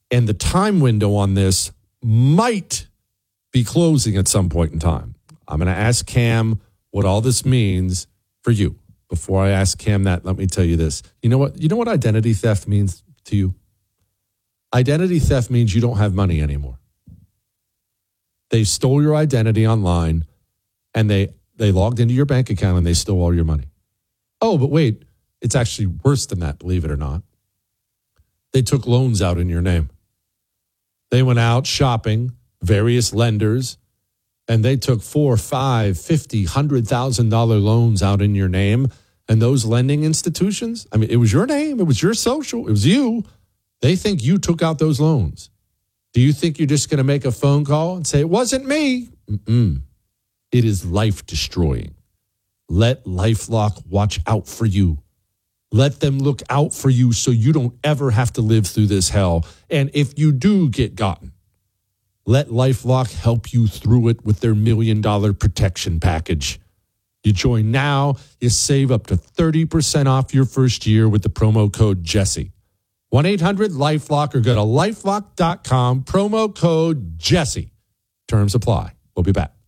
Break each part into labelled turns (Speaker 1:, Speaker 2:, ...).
Speaker 1: And the time window on this might be closing at some point in time. I'm going to ask Cam what all this means for you. Before I ask Cam that, let me tell you this. You know what identity theft means to you? Identity theft means you don't have money anymore. They stole your identity online, and they logged into your bank account, and they stole all your money. Oh, but wait, it's actually worse than that, believe it or not. They took loans out in your name. They went out shopping, various lenders, and they took $4, $5, $50, $100,000 loans out in your name. And those lending institutions, I mean, it was your name, it was your social, it was you. They think you took out those loans. Do you think you're just going to make a phone call and say, it wasn't me? It is life destroying. Let LifeLock watch out for you. Let them look out for you so you don't ever have to live through this hell. And if you do get gotten, let LifeLock help you through it with their $1 million protection package. You join now, you save up to 30% off your first year with the promo code Jesse. 1-800-LifeLock or go to LifeLock.com, promo code Jesse. Terms apply. We'll be back.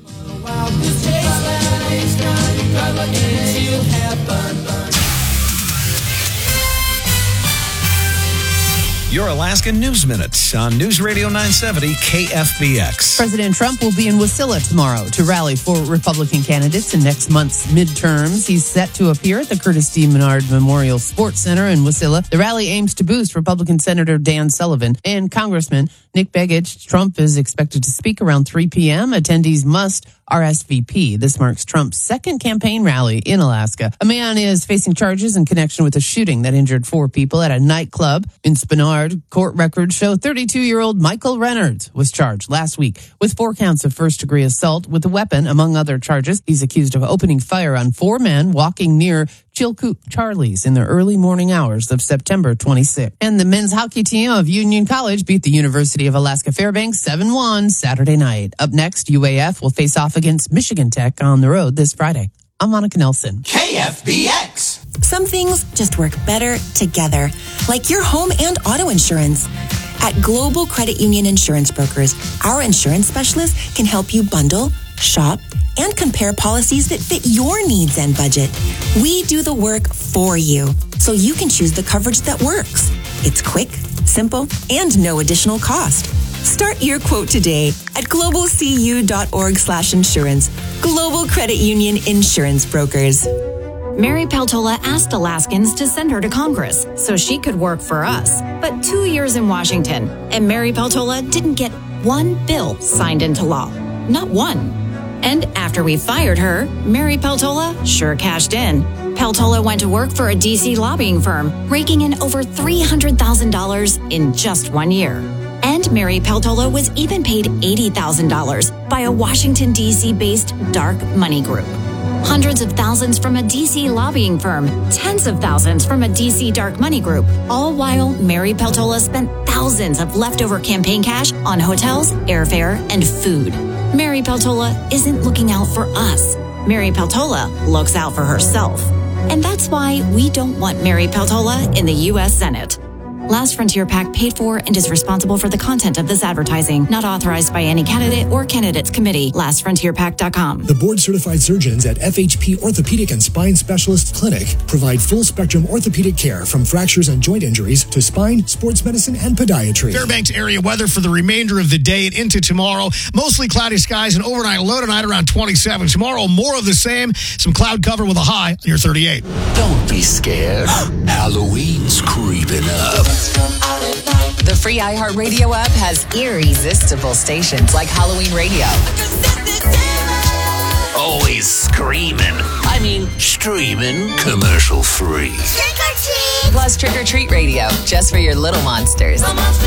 Speaker 2: Your Alaska News Minute on News Radio 970 KFBX.
Speaker 3: President Trump will be in Wasilla tomorrow to rally for Republican candidates in next month's midterms. He's set to appear at the Curtis D. Menard Memorial Sports Center in Wasilla. The rally aims to boost Republican Senator Dan Sullivan and Congressman Nick Begich. Trump is expected to speak around 3 p.m. Attendees must RSVP. This marks Trump's second campaign rally in Alaska. A man is facing charges in connection with a shooting that injured 4 people at a nightclub in Spenard. Court records show 32-year-old Michael Reynolds was charged last week with 4 counts of first-degree assault with a weapon, among other charges. He's accused of opening fire on 4 men walking near Chilkoot Charlie's in the early morning hours of September 26. And the men's hockey team of Union College beat the University of Alaska Fairbanks 7-1 Saturday night. Up next, UAF will face off against Michigan Tech on the road this Friday. I'm Monica Nelson.
Speaker 4: KFBX. Some things just work better together, like your home and auto insurance. At Global Credit Union Insurance Brokers, our insurance specialists can help you bundle, shop, and compare policies that fit your needs and budget. We do the work for you, so you can choose the coverage that works. It's quick, simple, and no additional cost. Start your quote today at globalcu.org/insurance. Global Credit Union Insurance Brokers.
Speaker 5: Mary Peltola asked Alaskans to send her to Congress so she could work for us. But 2 years in Washington, and Mary Peltola didn't get one bill signed into law. Not one. And after we fired her, Mary Peltola sure cashed in. Peltola went to work for a D.C. lobbying firm, raking in over $300,000 in just 1 year. And Mary Peltola was even paid $80,000 by a Washington, D.C.-based dark money group. Hundreds of thousands from a D.C. lobbying firm, tens of thousands from a D.C. dark money group, all while Mary Peltola spent thousands of leftover campaign cash on hotels, airfare, and food. Mary Peltola isn't looking out for us. Mary Peltola looks out for herself. And that's why we don't want Mary Peltola in the U.S. Senate. Last Frontier PAC paid for and is responsible for the content of this advertising, not authorized by any candidate or candidates committee. LastFrontierPAC.com.
Speaker 6: The board-certified surgeons at FHP Orthopedic and Spine Specialist Clinic provide full-spectrum orthopedic care from fractures and joint injuries to spine, sports medicine, and podiatry.
Speaker 7: Fairbanks area weather for the remainder of the day and into tomorrow. Mostly cloudy skies and overnight low tonight around 27. Tomorrow, more of the same. Some cloud cover with a high near 38.
Speaker 8: Don't be scared. Halloween's creeping up.
Speaker 9: The free iHeartRadio app has irresistible stations like Halloween Radio.
Speaker 8: Always screaming. I mean, streaming. Commercial free.
Speaker 9: Trick or treat! Plus Trick or Treat Radio, just for your little monsters.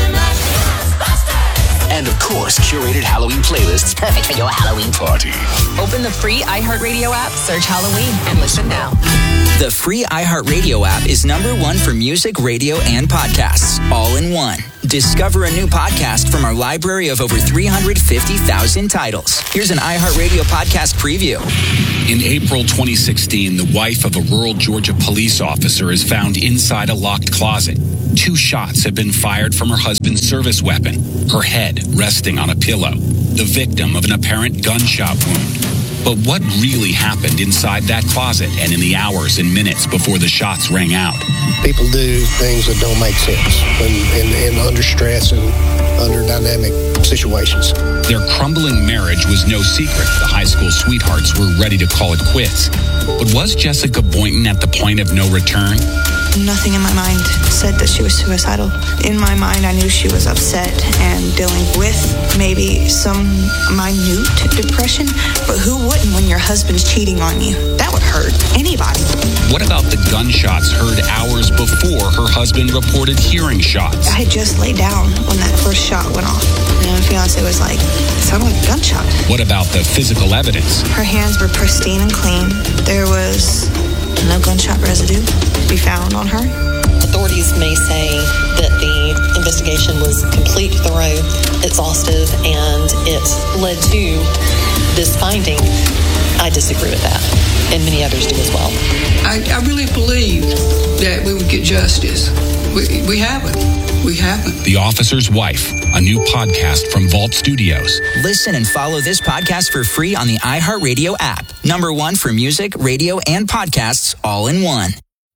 Speaker 8: And of course, curated Halloween playlists perfect for your Halloween party.
Speaker 9: Open the free iHeartRadio app, search Halloween, and listen now.
Speaker 10: The free iHeartRadio app is #1 for music, radio, and podcasts, all in one. Discover a new podcast from our library of over 350,000 titles. Here's an iHeartRadio podcast preview.
Speaker 11: In April 2016, the wife of a rural Georgia police officer is found inside a locked closet. 2 shots have been fired from her husband's service weapon, her head resting on a pillow, the victim of an apparent gunshot wound. But what really happened inside that closet and in the hours and minutes before the shots rang out?
Speaker 12: People do things that don't make sense and under stress and under dynamic situations.
Speaker 11: Their crumbling marriage was no secret. The high school sweethearts were ready to call it quits. But was Jessica Boynton at the point of no return?
Speaker 13: Nothing in my mind said that she was suicidal. In my mind, I knew she was upset and dealing with maybe some minute depression, but who wouldn't when your husband's cheating on you? That would hurt anybody.
Speaker 11: What about the gunshots heard hours before her husband reported hearing shots?
Speaker 13: I had just laid down when that first shot went off. And my fiance was like, it sounded like a gunshot.
Speaker 11: What about the physical evidence?
Speaker 13: Her hands were pristine and clean. There was no gunshot residue to be found on her.
Speaker 14: Authorities may say that the investigation was complete, thorough, exhaustive, and it led to this finding. I disagree with that, and many others do as well.
Speaker 15: I really believe that we would get justice. We haven't. We haven't.
Speaker 11: The Officer's Wife, a new podcast from Vault Studios.
Speaker 10: Listen and follow this podcast for free on the iHeartRadio app. #1 for music, radio, and podcasts all in one.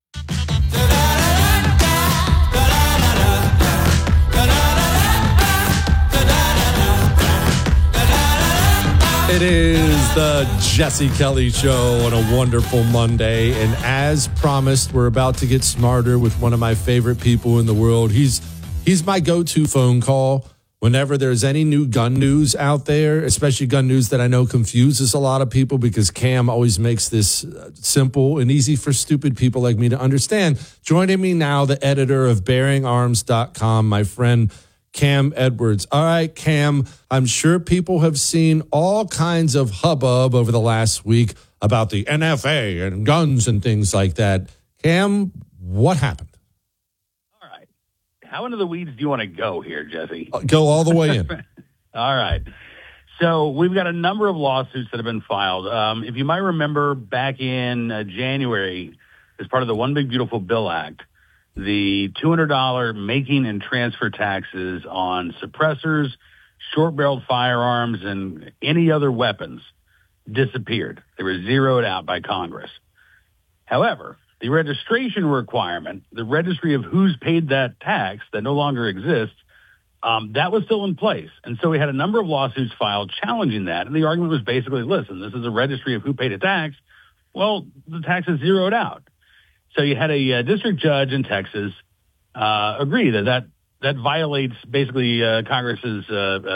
Speaker 1: It is the Jesse Kelly Show on a wonderful Monday. And as promised, we're about to get smarter with one of my favorite people in the world. He's my go-to phone call whenever there's any new gun news out there, especially gun news that I know confuses a lot of people, because Cam always makes this simple and easy for stupid people like me to understand. Joining me now, the editor of BearingArms.com, my friend Cam Edwards. All right, Cam, I'm sure people have seen all kinds of hubbub over the last week about the NFA and guns and things like that. Cam, what happened?
Speaker 16: All right. How into the weeds do you want to go here, Jesse?
Speaker 1: Go all the way in.
Speaker 16: All right. So we've got a number of lawsuits that have been filed. If you might remember back in January, as part of the One Big Beautiful Bill Act, the $200 making and transfer taxes on suppressors, short-barreled firearms, and any other weapons disappeared. They were zeroed out by Congress. However, the registration requirement, the registry of who's paid that tax that no longer exists, that was still in place. And so we had a number of lawsuits filed challenging that. And the argument was basically, listen, this is a registry of who paid a tax. Well, the tax is zeroed out. So you had a district judge in Texas agree that violates basically Congress's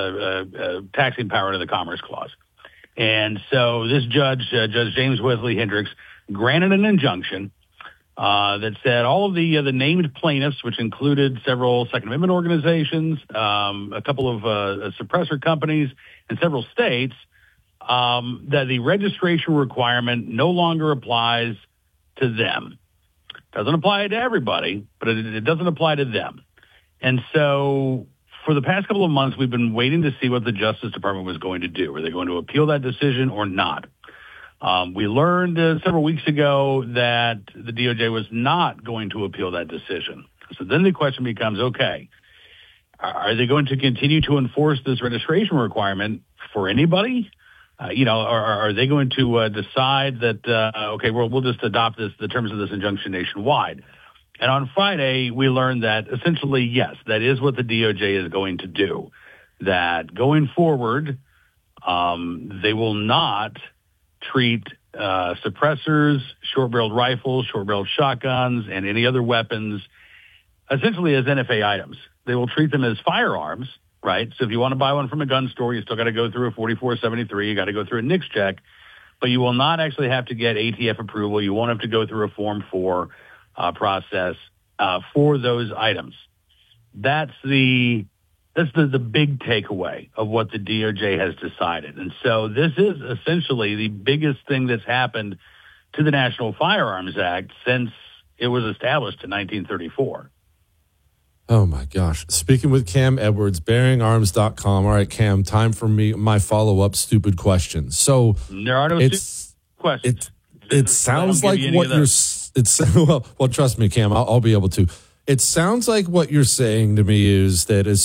Speaker 16: taxing power to the Commerce Clause. And so this judge, Judge James Wesley Hendricks, granted an injunction that said all of the named plaintiffs, which included several Second Amendment organizations, a couple of suppressor companies, and several states, that the registration requirement no longer applies to them. Doesn't apply to everybody, but it doesn't apply to them. And so for the past couple of months, we've been waiting to see what the Justice Department was going to do. Were they going to appeal that decision or not? We learned several weeks ago that the DOJ was not going to appeal that decision. So then the question becomes, okay, are they going to continue to enforce this registration requirement for anybody? Are they going to decide that, okay, we'll just adopt the terms of this injunction nationwide? And on Friday, we learned that essentially, yes, that is what the DOJ is going to do. That going forward, they will not treat suppressors, short-barreled rifles, short-barreled shotguns, and any other weapons essentially as NFA items. They will treat them as firearms. Right. So if you want to buy one from a gun store, you still got to go through a 4473. You got to go through a NICS check, but you will not actually have to get ATF approval. You won't have to go through a Form 4 process for those items. That's the big takeaway of what the DOJ has decided. And so this is essentially the biggest thing that's happened to the National Firearms Act since it was established in 1934.
Speaker 1: Oh, my gosh. Speaking with Cam Edwards, bearingarms.com. All right, Cam, time for my follow-up stupid question. So
Speaker 16: there are no questions.
Speaker 1: It sounds like what you're... Well, trust me, Cam, I'll be able to. It sounds like what you're saying to me is that as